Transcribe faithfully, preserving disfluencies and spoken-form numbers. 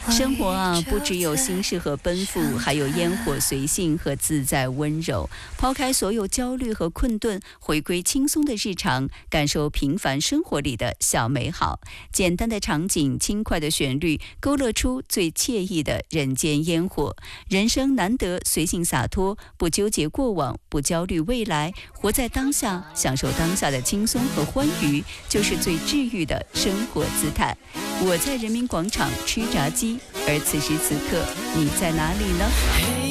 生活啊，不只有心事和奔赴，还有烟火随性和自在温柔。抛开所有焦虑和困顿，回归轻松的日常，感受平凡生活里的小美好。简单的场景，轻快的旋律，勾勒出最惬意的人间烟火。人生难得随性洒脱，不纠结过往，不焦虑未来，活在当下，享受当下的轻松和欢愉，就是最治愈的生活姿态。我在人民广场吃炸鸡，而此时此刻你在哪里呢？